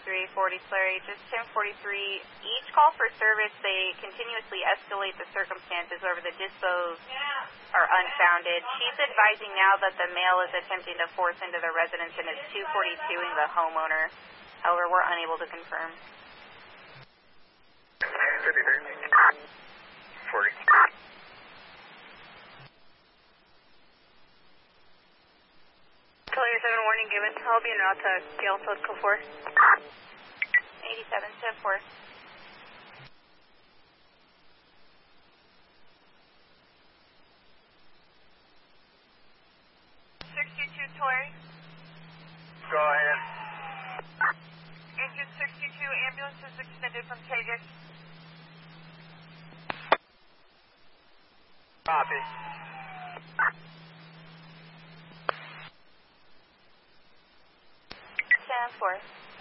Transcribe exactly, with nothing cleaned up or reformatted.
forty-three forty, Slurry. Just ten forty-three. Each call for service, they continuously escalate the circumstances over the dispos are unfounded. She's advising now that the male is attempting to force into the residence and is two forty-two-ing the homeowner. However, we're unable to confirm. forty. seven warning given. I'll be en route to Gale South Code four. eighty-seven, step four. sixty-two, Tulare. Go ahead. Engine sixty-two, ambulance is extended from Tagus. Copy. ten four.